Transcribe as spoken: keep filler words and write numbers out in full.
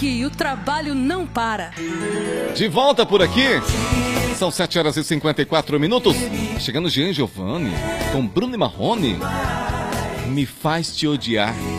aqui, o trabalho não para. De volta por aqui. São sete horas e cinquenta e quatro minutos. Chegando Jean Giovanni com Bruno e Marrone. Me faz te odiar.